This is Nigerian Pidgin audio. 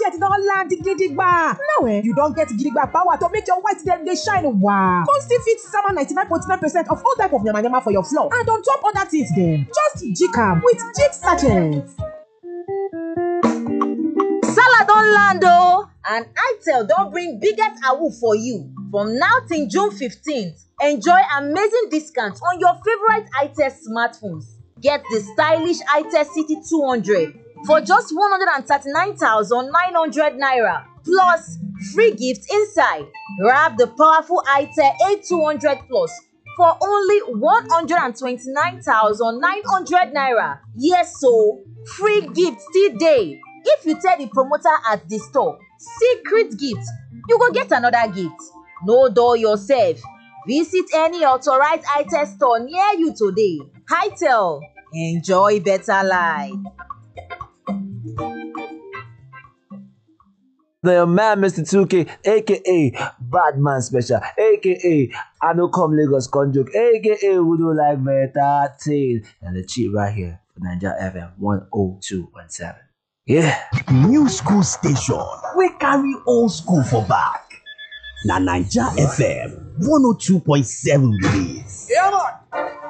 budget don land gidigba. Now you don get gidigba power to make your white dem dey shine wow. Come still fit sama 99.9% of all type of yamayama for your floor and on top other things dem. Just jig am with jig sachet. Salad don land o, and Itel don bring biggest awoof for you. From now till June 15th, enjoy amazing discounts on your favorite Itel smartphones. Get the stylish Itel City 200 for just 139,900 naira plus free gifts inside. Grab the powerful Itel A200 Plus for only 129,900 naira. Yes, so free gifts still dey. If you tell the promoter at the store, secret gift, you go get another gift. No dull yourself. Visit any authorized Itel store near you today. Itel, enjoy better life. The man, Mr. 2K, aka Badman Special, aka I know come Lagos Conjoke, aka we do like better thing. And the cheat right here for Nigeria FM 102.7. Yeah. New school station. We carry old school for back. Na Nigeria FM 102.7 release. Yeah, man.